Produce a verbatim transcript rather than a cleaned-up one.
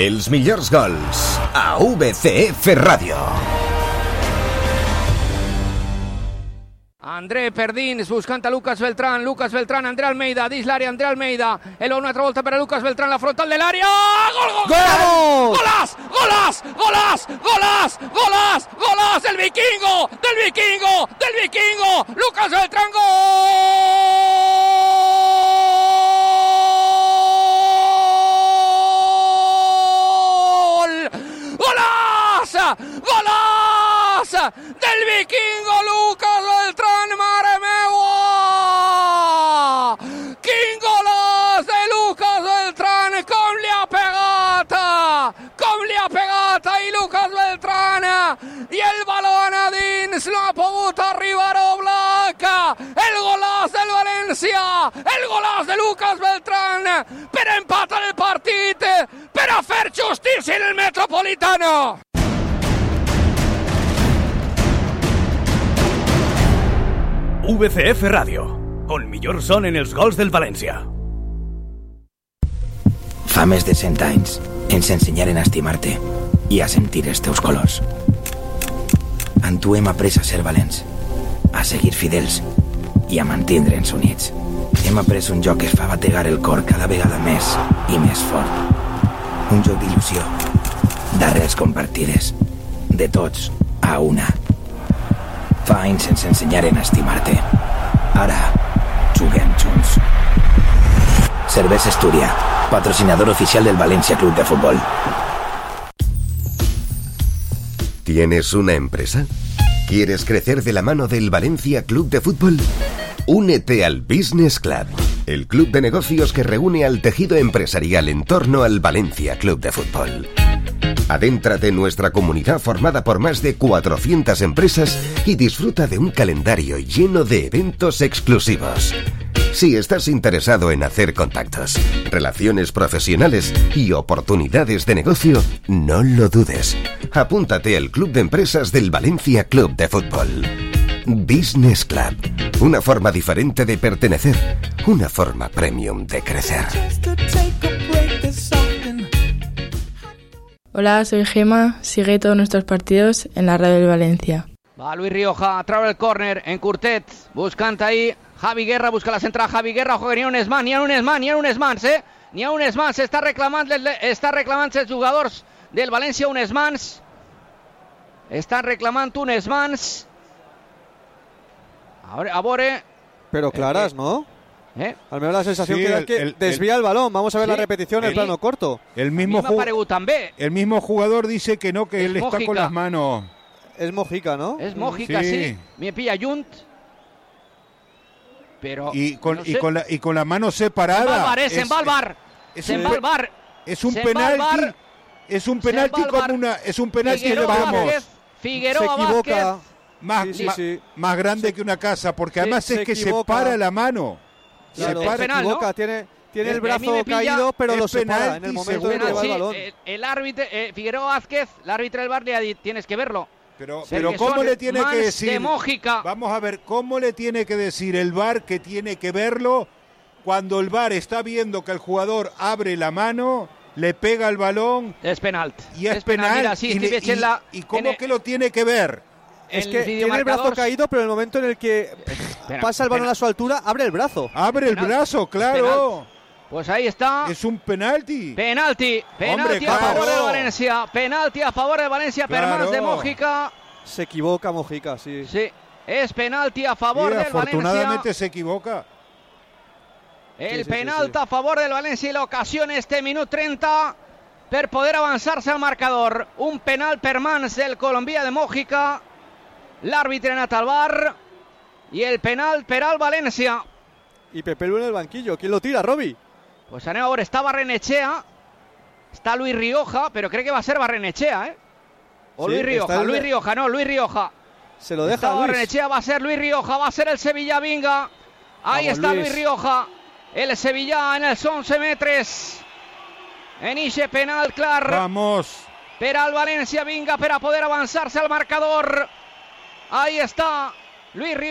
Els millors gols a V C F Ràdio. André Perdins buscant a Lucas Beltrán, Lucas Beltrán, André Almeida, dins l'àrea, André Almeida, el una altra volta per a Lucas Beltrán, la frontal de l'àrea, gol, gol, gol, golàs, golàs, golàs, golàs, golàs, golàs, del vikingo, del vikingo, del vikingo, Lucas Beltrán, gol, golàs, golàs, del vikingo, Lucas Beltrán, mare meua! Quin golàs de Lucas Beltrán, com li ha pegat, com li ha pegat i Lucas Beltrán, i el balón a dins, no ha pogut arribar Oblak, el golàs del València, el golàs de Lucas Beltrán, per empatar el partit, per a fer justícia en el Metropolitano. V C F Ràdio, on millor sonen els gols del València. Fa més de cent anys ens ensenyaren a estimar-te i a sentir els teus colors. Amb tu hem après a ser valents, a seguir fidels i a mantindre'ns units. Hem après un joc que es fa bategar el cor cada vegada més i més fort. Un joc d'il·lusió, d'arrels compartides, de tots a una. Fa anys ens ensenyaren a estimar-te. Ara, juguem junts. Cervesa Astúria, patrocinador oficial del Valencia Club de Fútbol. ¿Tienes una empresa? ¿Quieres crecer de la mano del Valencia Club de Fútbol? Únete al Business Club, el club de negocios que reúne al tejido empresarial en torno al Valencia Club de Fútbol. Adéntrate en nuestra comunidad formada por más de cuatrocientas empresas y disfruta de un calendario lleno de eventos exclusivos. Si estás interesado en hacer contactos, relaciones profesionales y oportunidades de negocio, no lo dudes. Apúntate al Club de Empresas del Valencia Club de Fútbol. Business Club. Una forma diferente de pertenecer. Una forma premium de crecer. Hola, soy Gema. Sigue todos nuestros partidos en la radio del Valencia. Va Luis Rioja a treure el córner en curtet, buscant ahí Javi Guerra, busca la central Javi Guerra, ojo que n'hi ha un esman, n'hi ha un esman, n'hi ha un esmans, eh? N'hi ha un esmans, està reclamant, està reclamant els jugadors del València un esmans, estan reclamant un esmans, a veure, a veure... Pero claras, ¿no? ¿Eh? Al menos la sensación sí, que da el, es que el, desvía el, el balón. Vamos a ver ¿sí? la repetición en el plano corto. El mismo, ju- el mismo jugador dice que no, que es él Mójica. Está con las manos. Es Mójica, ¿no? Es Mójica, sí. sí. Me pilla Junt. Pero y con, no y, sé. con la, y con la mano separada. Se va al bar, se va al bar. Es un penalti. Es un penalti como una. Es un penalti que vamos. Figueroa se equivoca. Vázquez. Más, sí, sí, más, sí. más grande se, que una casa, porque se, además se es que equivoca. separa la mano. Claro, se para, se penal, equivoca, ¿no? tiene, tiene el, el brazo caído, pero lo separa en el momento de que va el balón. Sí, el árbitro, eh, Figueroa Vázquez, el árbitro del bar le ha dicho, tienes que verlo. Pero, pero ¿cómo le tiene que decir? De Mójica. Vamos a ver, ¿cómo le tiene que decir el V A R que tiene que verlo cuando el V A R está viendo que el jugador abre la mano, le pega el balón? Es penalti. Y es, es penal. penal. Mira, sí, y, le, y, la, ¿Y cómo el, que lo tiene que ver? Es que tiene el brazo caído, pero en el momento en el que penal, pasa el balón penal. a su altura, abre el brazo. Abre el penal. brazo, claro. Pues ahí está. Es un penalti. Penalti. Penalti Hombre, a claro. favor de Valencia. Penalti a favor de Valencia. Claro. Per mans de Mójica. Se equivoca Mójica, sí. Sí. Es penalti a favor sí, del afortunadamente Valencia. se equivoca. El sí, sí, penalti sí, sí. a favor del Valencia y la ocasión este minut trenta per poder avançar-se al marcador. Un penal per mans del colombià de Mójica. L'àrbitre ha anat al bar i el penal per al València. Y Pepe Lu en el banquillo. ¿Quién lo tira, Robi? Pues anem a veure, està Barrenechea, està Luis Rioja, però crec que va a ser Barrenechea, ¿eh? O sí, Luis Rioja, Luis Rioja, no, Luis Rioja. Se lo deja está Luis. Barrenechea, va a ser Luis Rioja, va a ser el Sevilla, vinga. Ahí Vamos, está Luis. Luis Rioja, el Sevilla en els onze metres. En ixe penal clar. Vamos. Per al València, vinga, per a poder avançar-se al marcador. Ahí está Luis Rioja.